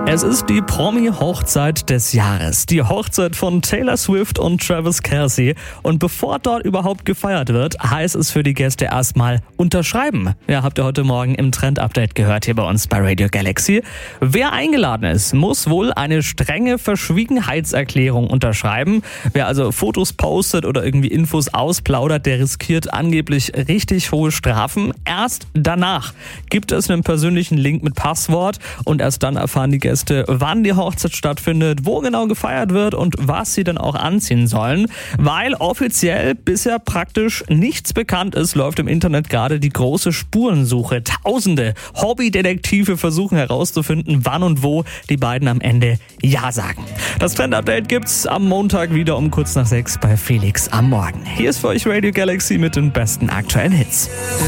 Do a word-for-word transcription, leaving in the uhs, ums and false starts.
Es ist die Promi-Hochzeit des Jahres. Die Hochzeit von Taylor Swift und Travis Kelce. Und bevor dort überhaupt gefeiert wird, heißt es für die Gäste erstmal unterschreiben. Ja, habt ihr heute Morgen im Trend-Update gehört hier bei uns bei Radio Galaxy. Wer eingeladen ist, muss wohl eine strenge Verschwiegenheitserklärung unterschreiben. Wer also Fotos postet oder irgendwie Infos ausplaudert, der riskiert angeblich richtig hohe Strafen. Erst danach gibt es einen persönlichen Link mit Passwort und erst dann erfahren die Gäste, wann die Hochzeit stattfindet, wo genau gefeiert wird und was sie dann auch anziehen sollen. Weil offiziell bisher praktisch nichts bekannt ist, läuft im Internet gerade die große Spurensuche. Tausende Hobbydetektive versuchen herauszufinden, wann und wo die beiden am Ende Ja sagen. Das Trend-Update gibt's am Montag wieder um kurz nach sechs bei Felix am Morgen. Hier ist für euch Radio Galaxy mit den besten aktuellen Hits.